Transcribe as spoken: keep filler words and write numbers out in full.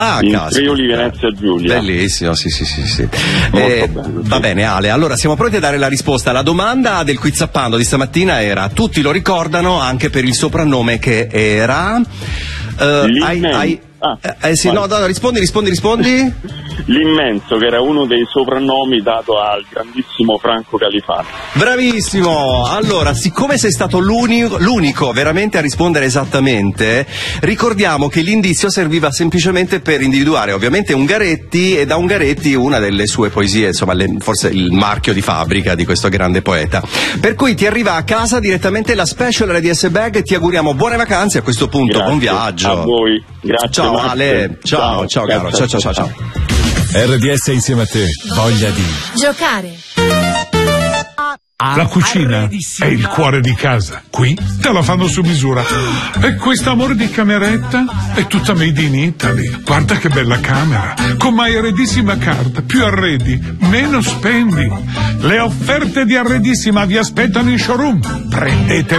Ah, in caspita. Friuli Venezia Giulia. Bellissimo, sì, sì, sì, sì. Eh, bello, sì. Va bene, Ale, allora siamo pronti a dare la risposta. La domanda del quiz zappando di stamattina era: tutti lo ricordano anche per il soprannome che era uh, hai, hai, ah, eh, sì, no, no, rispondi, rispondi, rispondi. L'Immenso, che era uno dei soprannomi dato al grandissimo Franco Califano. Bravissimo! Allora, siccome sei stato l'unico, l'unico veramente a rispondere esattamente, ricordiamo che l'indizio serviva semplicemente per individuare ovviamente Ungaretti, e da Ungaretti una delle sue poesie, insomma le, forse il marchio di fabbrica di questo grande poeta. Per cui ti arriva a casa direttamente la special R D S Bag, ti auguriamo buone vacanze, a questo punto Grazie. buon viaggio. A voi, grazie. Ciao Max. Ale, ciao, ciao, ciao caro, ciao ciao ciao ciao. R D S insieme a te, voglia di giocare. La cucina è il cuore di casa. Qui te la fanno su misura. E quest'amore di cameretta è tutta made in Italy. Guarda che bella camera. Con My Arredissima Card. Più arredi, meno spendi. Le offerte di Arredissima vi aspettano in showroom. Prendete